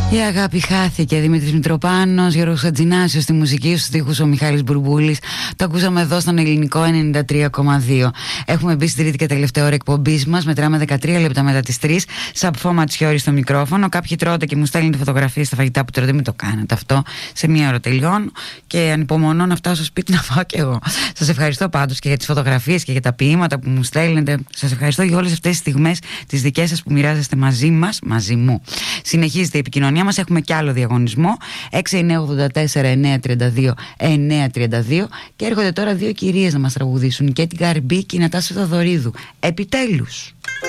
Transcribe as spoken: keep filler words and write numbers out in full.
Η αγάπη χάθηκε. Δημήτρης Μητροπάνος, Γιώργος Χατζηνάσιος στη μουσική, στους στίχους ο Μιχάλης Μπουρμπούλης. Το ακούσαμε εδώ στον Ελληνικό ενενήντα τρία κόμμα δύο. Έχουμε μπει στην τρίτη και τελευταία ώρα εκπομπής μας. Μετράμε δεκατρία λεπτά μετά τις τρεις. Σαπφό Ματσιόρι στο μικρόφωνο. Κάποιοι τρώτε και μου στέλνετε φωτογραφίες στα φαγητά που τρώτε. Μην το κάνετε αυτό. Σε μία ώρα τελειώνω και ανυπομονώ να φτάσω σπίτι να φάω κι εγώ. Σας ευχαριστώ πάντως και για τις φωτογραφίες και για τα ποίηματα που μου στέλνετε. Σας ευχαριστώ για όλες αυτές τις στιγμές, τις δικές σας που μοιράζεστε μαζί μας, μαζί μου. Συνεχίζεται η επικοινωνία μας. Έχουμε κι άλλο διαγωνισμό. έξι εννιά ογδόντα τέσσερα εννιά τριάντα δύο εννιά τριάντα δύο και έρχονται τώρα δύο κυρίες να μας τραγουδήσουν, και την Καρμπή και η Νατάσα Θοδωρίδου. Επιτέλους.